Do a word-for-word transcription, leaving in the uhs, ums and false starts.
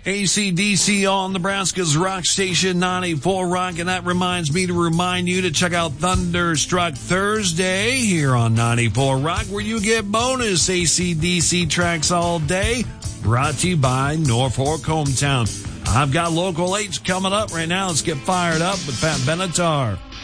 A C D C on Nebraska's Rock Station ninety-four Rock, and that reminds me to remind you to check out Thunderstruck Thursday here on ninety-four Rock, where you get bonus A C D C tracks all day, brought to you by Norfolk Hometown. I've got Local H coming up right now. Let's get fired up with Pat Benatar.